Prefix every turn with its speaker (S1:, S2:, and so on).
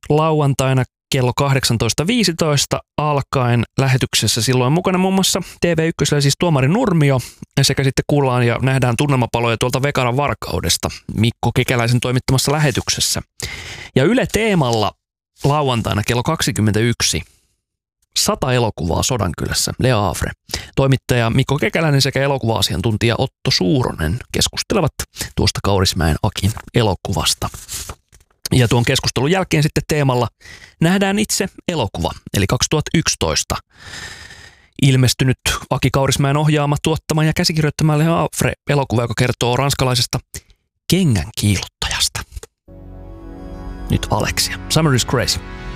S1: lauantaina kello 18.15 alkaen lähetyksessä silloin mukana muun muassa TV1, siis Tuomari Nurmio, sekä sitten kuullaan ja nähdään tunnelmapaloja tuolta Vekaran Varkaudesta Mikko Kekäläisen toimittamassa lähetyksessä. Ja Yle Teemalla lauantaina kello 21 100 elokuvaa Sodankylässä, Le Havre. Toimittaja Mikko Kekäläinen sekä elokuva-asiantuntija Otto Suuronen keskustelevat tuosta Kaurismäen Akin elokuvasta. Ja tuon keskustelun jälkeen sitten Teemalla nähdään itse elokuva, eli 2011 ilmestynyt Aki Kaurismäen ohjaama, tuottama ja käsikirjoittama Le Havre-elokuva, joka kertoo ranskalaisesta kengän kiiluttajasta. Nyt Alexia. Summer is Crazy.